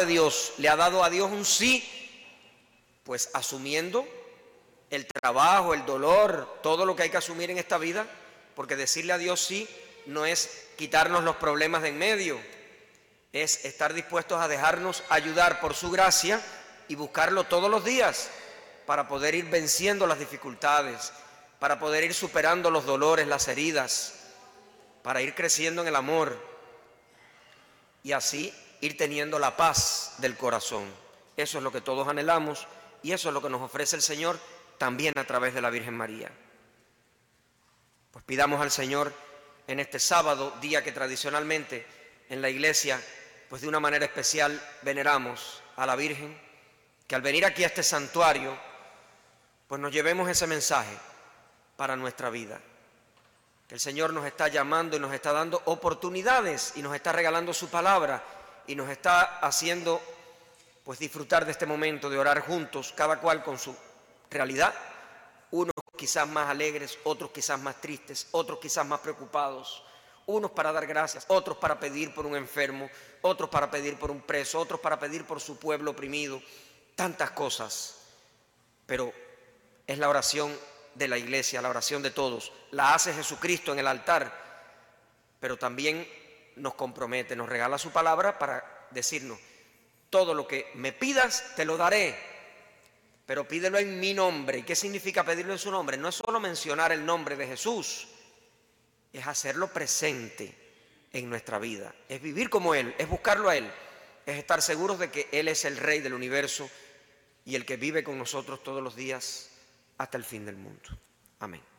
Dios, le ha dado a Dios un sí, pues asumiendo el trabajo, el dolor, todo lo que hay que asumir en esta vida, porque decirle a Dios sí no es quitarnos los problemas de en medio, es estar dispuestos a dejarnos ayudar por su gracia y buscarlo todos los días para poder ir venciendo las dificultades, para poder ir superando los dolores, las heridas, para ir creciendo en el amor y así ir teniendo la paz del corazón. Eso es lo que todos anhelamos y eso es lo que nos ofrece el Señor también a través de la Virgen María. Pues pidamos al Señor en este sábado, día que tradicionalmente en la iglesia, pues de una manera especial veneramos a la Virgen, que al venir aquí a este santuario, pues nos llevemos ese mensaje para nuestra vida. Que el Señor nos está llamando y nos está dando oportunidades y nos está regalando su palabra y nos está haciendo pues disfrutar de este momento de orar juntos, cada cual con su realidad, unos quizás más alegres, otros quizás más tristes, otros quizás más preocupados, unos para dar gracias, otros para pedir por un enfermo, otros para pedir por un preso, otros para pedir por su pueblo oprimido, tantas cosas, pero es la oración de la iglesia, la oración de todos, la hace Jesucristo en el altar, pero también nos compromete, nos regala su palabra para decirnos, todo lo que me pidas te lo daré, pero pídelo en mi nombre. ¿Y qué significa pedirlo en su nombre? No es solo mencionar el nombre de Jesús, es hacerlo presente en nuestra vida, es vivir como Él, es buscarlo a Él, es estar seguros de que Él es el Rey del universo y el que vive con nosotros todos los días hasta el fin del mundo. Amén.